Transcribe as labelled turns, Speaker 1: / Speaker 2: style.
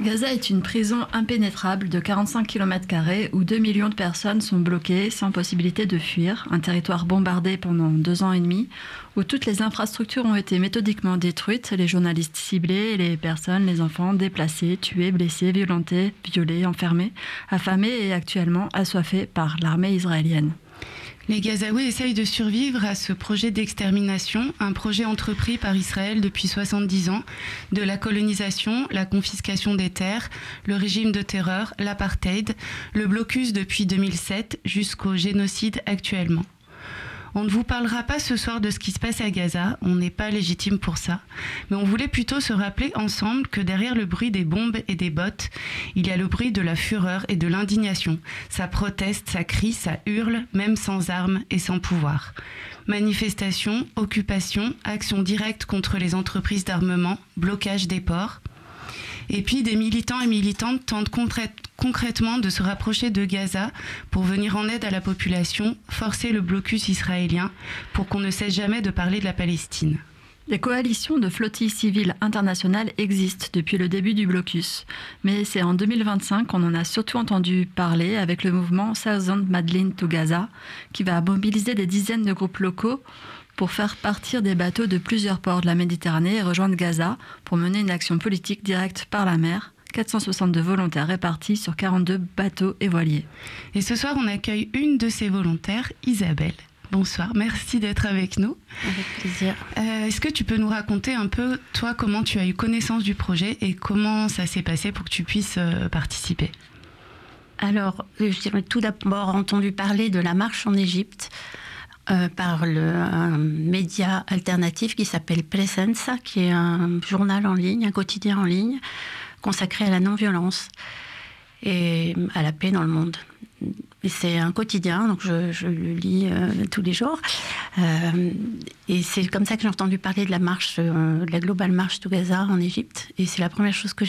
Speaker 1: Gaza est une prison impénétrable de 45 km² où 2 millions de personnes sont bloquées sans possibilité de fuir, un territoire bombardé pendant 2 ans et demi, où toutes les infrastructures ont été méthodiquement détruites, les journalistes ciblés, les personnes, les enfants déplacés, tués, blessés, violentés, violés, enfermés, affamés et actuellement assoiffés par l'armée israélienne.
Speaker 2: Les Gazaouis essayent de survivre à ce projet d'extermination, un projet entrepris par Israël depuis 70 ans, de la colonisation, la confiscation des terres, le régime de terreur, l'apartheid, le blocus depuis 2007 jusqu'au génocide actuellement. On ne vous parlera pas ce soir de ce qui se passe à Gaza, on n'est pas légitime pour ça, mais on voulait plutôt se rappeler ensemble que derrière le bruit des bombes et des bottes, il y a le bruit de la fureur et de l'indignation. Ça proteste, ça crie, ça hurle, même sans armes et sans pouvoir. Manifestations, occupations, actions directes contre les entreprises d'armement, blocage des ports. Et puis des militants et militantes tentent concrètement de se rapprocher de Gaza pour venir en aide à la population, forcer le blocus israélien pour qu'on ne cesse jamais de parler de la Palestine.
Speaker 1: Des coalitions de flottilles civiles internationales existent depuis le début du blocus, mais c'est en 2025 qu'on en a surtout entendu parler avec le mouvement Thousand Madlin to Gaza, qui va mobiliser des dizaines de groupes locaux pour faire partir des bateaux de plusieurs ports de la Méditerranée et rejoindre Gaza pour mener une action politique directe par la mer. 462 volontaires répartis sur 42 bateaux et voiliers.
Speaker 2: Et ce soir, on accueille une de ces volontaires, Isabelle. Bonsoir, merci d'être avec nous.
Speaker 3: Avec plaisir.
Speaker 2: Est-ce que tu peux nous raconter un peu, toi, comment tu as eu connaissance du projet et comment ça s'est passé pour que tu puisses participer ?
Speaker 3: Alors, j'ai tout d'abord entendu parler de la marche en Égypte par un média alternatif qui s'appelle Presenza, qui est un journal en ligne, un quotidien en ligne, consacré à la non-violence et à la paix dans le monde. Et c'est un quotidien, donc je le lis tous les jours. Et c'est comme ça que j'ai entendu parler de la marche, de la Global March to Gaza en Égypte. Et c'est la première chose que